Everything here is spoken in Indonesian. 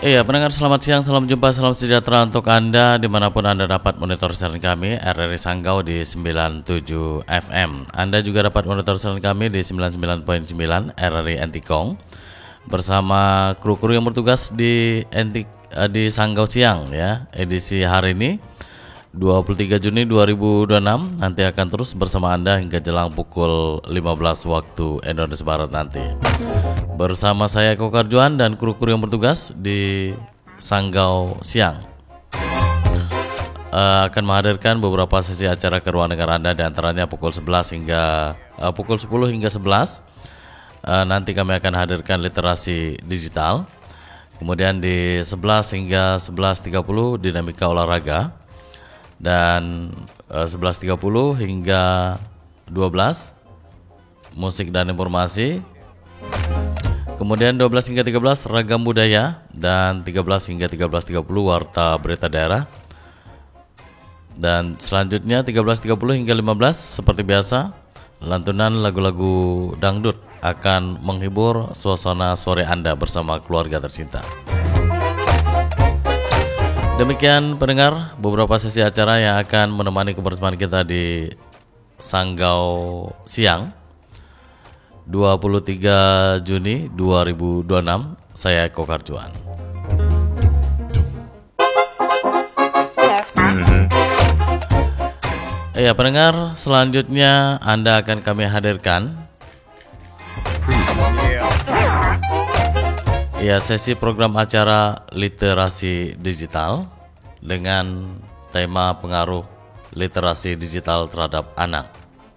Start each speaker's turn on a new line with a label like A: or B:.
A: Iya, pendengar selamat siang, salam jumpa, salam sejahtera untuk Anda dimanapun Anda dapat monitor siaran kami RRI Sanggau di 97 FM. Anda juga dapat monitor siaran kami di 99.9 RRI Entikong bersama kru-kru yang bertugas di Sanggau Siang ya. Edisi hari ini 23 Juni 2026 nanti akan terus bersama Anda hingga jelang pukul 15 waktu Indonesia Barat nanti. Bersama saya Eko Karjuan dan kru-kru yang bertugas di Sanggau Siang akan menghadirkan beberapa sesi acara ke ruang dengar Anda, di antaranya pukul 11 hingga pukul 10 hingga 11. Nanti kami akan hadirkan literasi digital. Kemudian di 11 hingga 11.30 dinamika olahraga. Dan 11.30 hingga 12 musik dan informasi. Kemudian 12 hingga 13 ragam budaya. Dan 13 hingga 13.30 warta berita daerah. Dan selanjutnya 13.30 hingga 15 seperti biasa lantunan lagu-lagu dangdut akan menghibur suasana sore Anda bersama keluarga tercinta. Demikian pendengar beberapa sesi acara yang akan menemani kebersamaan kita di Sanggau Siang 23 Juni 2026. Saya Eko Karjuan. Ya pendengar, selanjutnya Anda akan kami hadirkan ya sesi program acara literasi digital dengan tema pengaruh literasi digital terhadap anak.